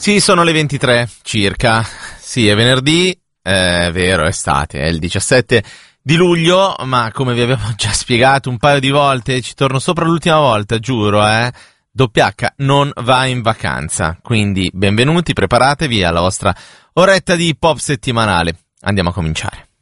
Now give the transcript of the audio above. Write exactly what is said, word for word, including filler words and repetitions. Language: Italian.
Sì, sono le ventitré circa. Sì, è venerdì, è vero, è estate, è il diciassette di luglio, ma come vi abbiamo già spiegato un paio di volte, ci torno sopra l'ultima volta, giuro, eh. W H non va in vacanza, quindi benvenuti, preparatevi alla vostra oretta di pop settimanale. Andiamo a cominciare.